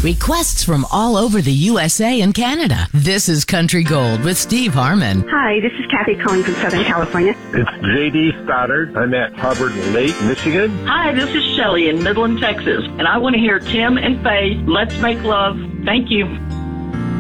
Requests from all over the USA and Canada. This is Country Gold with Steve Harmon. Hi, this is Kathy calling from Southern California. It's J.D. Stoddard. I'm at Hubbard Lake, Michigan. Hi, this is Shelley in Midland, Texas, and I want to hear Tim and Faye, Let's Make Love. Thank you.